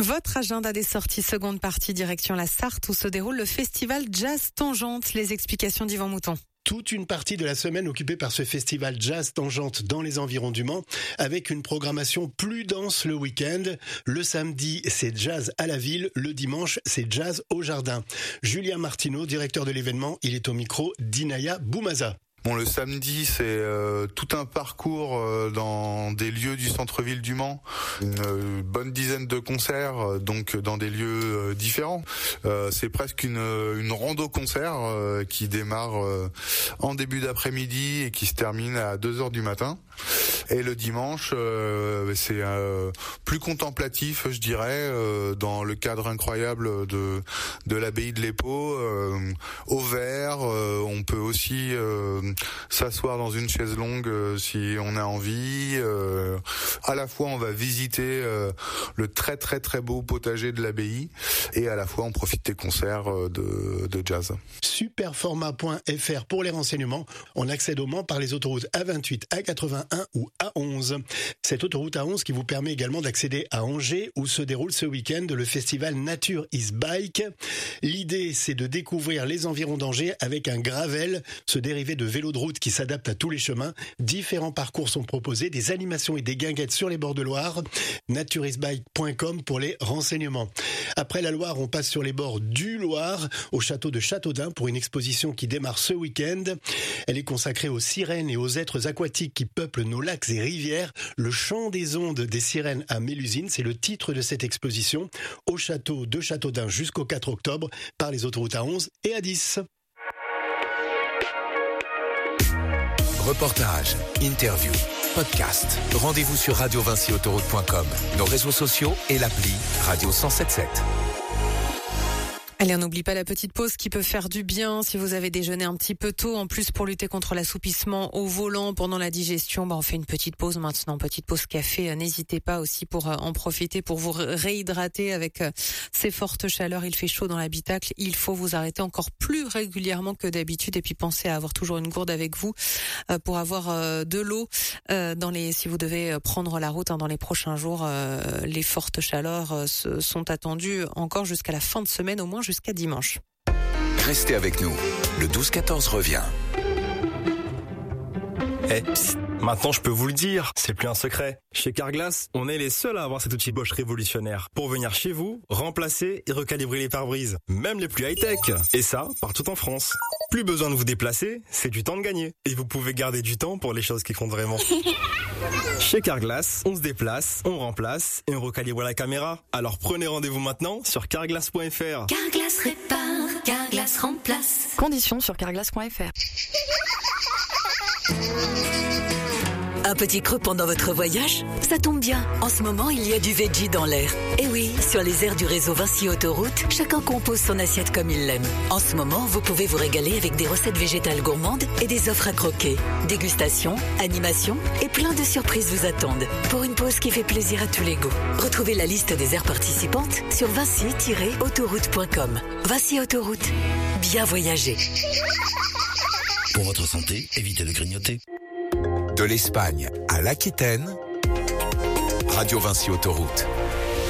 Votre agenda des sorties, seconde partie, direction la Sarthe où se déroule le festival Jazz Tangente. Les explications d'Yvan Mouton. Toute une partie de la semaine occupée par ce festival Jazz Tangente dans les environs du Mans, avec une programmation plus dense le week-end. Le samedi, c'est jazz à la ville. Le dimanche, c'est jazz au jardin. Julien Martineau, directeur de l'événement, il est au micro d'Inaya Boumaza. Bon, le samedi, c'est tout un parcours dans des lieux du centre-ville du Mans, une bonne dizaine de concerts, donc dans des lieux différents. C'est presque une rando-concert qui démarre en début d'après-midi et qui se termine à 2h du matin. Et le dimanche, c'est plus contemplatif, je dirais, dans le cadre incroyable de l'abbaye de l'Épau, au vert. On peut aussi s'asseoir dans une chaise longue si on a envie. À la fois on va visiter le très très très beau potager de l'abbaye et à la fois on profite des concerts de jazz. Superformat.fr pour les renseignements. On accède au Mans par les autoroutes A28, A81 ou A11. Cette autoroute A11 qui vous permet également d'accéder à Angers où se déroule ce week-end le festival Nature is Bike. L'idée c'est de découvrir les environs d'Angers avec un gravel, ce dérivé de vélo de route qui s'adapte à tous les chemins. Différents parcours sont proposés, des animations et des guinguettes sur les bords de Loire. natureisbike.com pour les renseignements. Après la Loire, on passe sur les bords du Loire, au château de Châteaudun pour une exposition qui démarre ce week-end. Elle est consacrée aux sirènes et aux êtres aquatiques qui peuplent nos lacs et rivières. Le chant des ondes des sirènes à Mélusine, c'est le titre de cette exposition au château de Châteaudun jusqu'au 4 octobre par les autoroutes A11 et A10. Reportages, interviews, podcasts. Rendez-vous sur radiovincyautoroute.com, nos réseaux sociaux et l'appli Radio 107.7. Allez, on n'oublie pas la petite pause qui peut faire du bien si vous avez déjeuné un petit peu tôt. En plus, pour lutter contre l'assoupissement au volant pendant la digestion, on fait une petite pause maintenant, petite pause café. N'hésitez pas aussi pour en profiter, pour vous réhydrater avec ces fortes chaleurs. Il fait chaud dans l'habitacle. Il faut vous arrêter encore plus régulièrement que d'habitude et puis pensez à avoir toujours une gourde avec vous pour avoir de l'eau si vous devez prendre la route dans les prochains jours. Les fortes chaleurs sont attendues encore jusqu'à la fin de semaine, au moins jusqu'à dimanche. Restez avec nous. Le 12-14 revient. Psst, maintenant je peux vous le dire, c'est plus un secret. Chez Carglass, on est les seuls à avoir cet outil Bosch révolutionnaire pour venir chez vous, remplacer et recalibrer les pare-brises, même les plus high-tech. Et ça, partout en France. Plus besoin de vous déplacer, c'est du temps de gagner. Et vous pouvez garder du temps pour les choses qui comptent vraiment. Chez Carglass, on se déplace, on remplace et on recalibre la caméra. Alors prenez rendez-vous maintenant sur carglass.fr. Carglass répare, Carglass remplace. Conditions sur carglass.fr. Un petit creux pendant votre voyage? Ça tombe bien. En ce moment, il y a du veggie dans l'air. Et oui, sur les aires du réseau Vinci Autoroute, chacun compose son assiette comme il l'aime. En ce moment, vous pouvez vous régaler avec des recettes végétales gourmandes et des offres à croquer. Dégustation, animation et plein de surprises vous attendent. Pour une pause qui fait plaisir à tous les goûts. Retrouvez la liste des aires participantes sur vinci-autoroute.com. Vinci Autoroute. Bien voyager. Pour votre santé, évitez de grignoter. De l'Espagne à l'Aquitaine, Radio Vinci Autoroute.